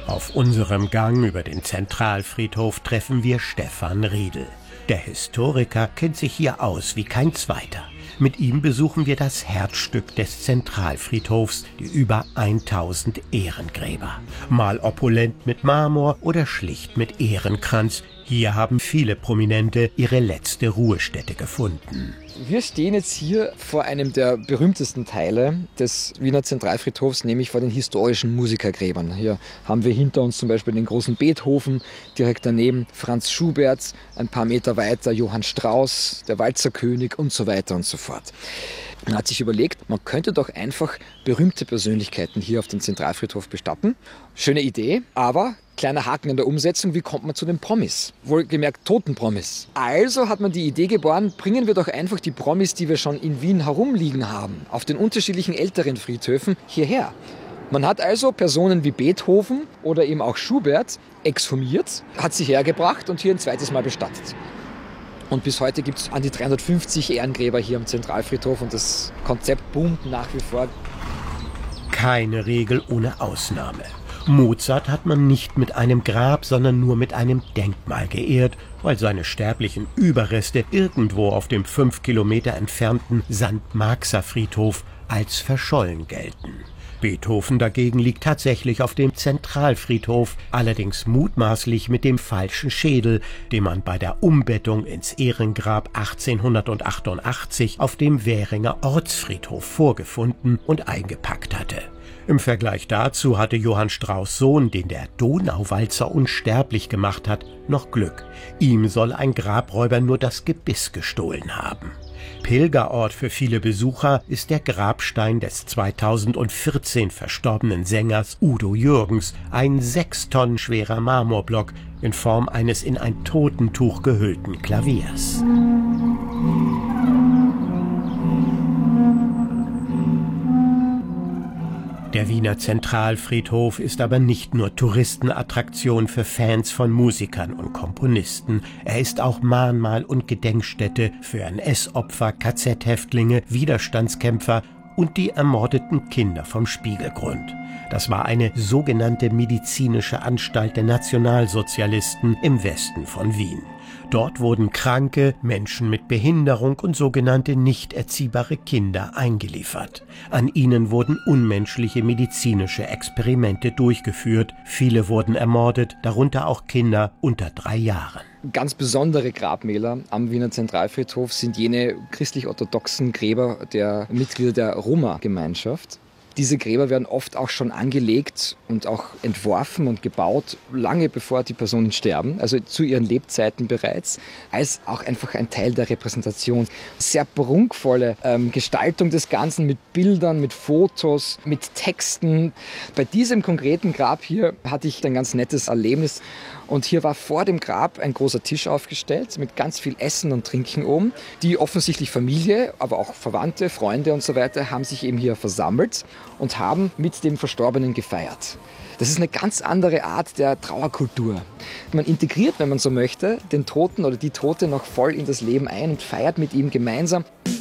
Auf unserem Gang über den Zentralfriedhof treffen wir Stefan Riedel. Der Historiker kennt sich hier aus wie kein zweiter. Mit ihm besuchen wir das Herzstück des Zentralfriedhofs, die über 1000 Ehrengräber. Mal opulent mit Marmor oder schlicht mit Ehrenkranz. Hier haben viele Prominente ihre letzte Ruhestätte gefunden. Wir stehen jetzt hier vor einem der berühmtesten Teile des Wiener Zentralfriedhofs, nämlich vor den historischen Musikergräbern. Hier haben wir hinter uns zum Beispiel den großen Beethoven, direkt daneben Franz Schubert, ein paar Meter weiter Johann Strauss, der Walzerkönig und so weiter und so fort. Man hat sich überlegt, man könnte doch einfach berühmte Persönlichkeiten hier auf dem Zentralfriedhof bestatten. Schöne Idee, aber kleiner Haken in der Umsetzung, wie kommt man zu den Promis? Wohlgemerkt toten Promis. Also hat man die Idee geboren, bringen wir doch einfach die Promis, die wir schon in Wien herumliegen haben, auf den unterschiedlichen älteren Friedhöfen hierher. Man hat also Personen wie Beethoven oder eben auch Schubert exhumiert, hat sie hergebracht und hier ein zweites Mal bestattet. Und bis heute gibt es an die 350 Ehrengräber hier am Zentralfriedhof und das Konzept boomt nach wie vor. Keine Regel ohne Ausnahme. Mozart hat man nicht mit einem Grab, sondern nur mit einem Denkmal geehrt, weil seine sterblichen Überreste irgendwo auf dem 5 Kilometer entfernten St. Marxer Friedhof als verschollen gelten. Beethoven dagegen liegt tatsächlich auf dem Zentralfriedhof, allerdings mutmaßlich mit dem falschen Schädel, den man bei der Umbettung ins Ehrengrab 1888 auf dem Währinger Ortsfriedhof vorgefunden und eingepackt hatte. Im Vergleich dazu hatte Johann Strauss' Sohn, den der Donauwalzer unsterblich gemacht hat, noch Glück. Ihm soll ein Grabräuber nur das Gebiss gestohlen haben. Pilgerort für viele Besucher ist der Grabstein des 2014 verstorbenen Sängers Udo Jürgens, ein 6 Tonnen schwerer Marmorblock in Form eines in ein Totentuch gehüllten Klaviers. Der Wiener Zentralfriedhof ist aber nicht nur Touristenattraktion für Fans von Musikern und Komponisten. Er ist auch Mahnmal und Gedenkstätte für NS-Opfer, KZ-Häftlinge, Widerstandskämpfer und die ermordeten Kinder vom Spiegelgrund. Das war eine sogenannte medizinische Anstalt der Nationalsozialisten im Westen von Wien. Dort wurden Kranke, Menschen mit Behinderung und sogenannte nicht erziehbare Kinder eingeliefert. An ihnen wurden unmenschliche medizinische Experimente durchgeführt. Viele wurden ermordet, darunter auch Kinder unter 3 Jahren. Ganz besondere Grabmäler am Wiener Zentralfriedhof sind jene christlich-orthodoxen Gräber der Mitglieder der Roma-Gemeinschaft. Diese Gräber werden oft auch schon angelegt und auch entworfen und gebaut, lange bevor die Personen sterben, also zu ihren Lebzeiten bereits, als auch einfach ein Teil der Repräsentation. Sehr prunkvolle Gestaltung des Ganzen mit Bildern, mit Fotos, mit Texten. Bei diesem konkreten Grab hier hatte ich ein ganz nettes Erlebnis. Und hier war vor dem Grab ein großer Tisch aufgestellt mit ganz viel Essen und Trinken oben. Die offensichtlich Familie, aber auch Verwandte, Freunde und so weiter haben sich eben hier versammelt und haben mit dem Verstorbenen gefeiert. Das ist eine ganz andere Art der Trauerkultur. Man integriert, wenn man so möchte, den Toten oder die Tote noch voll in das Leben ein und feiert mit ihm gemeinsam.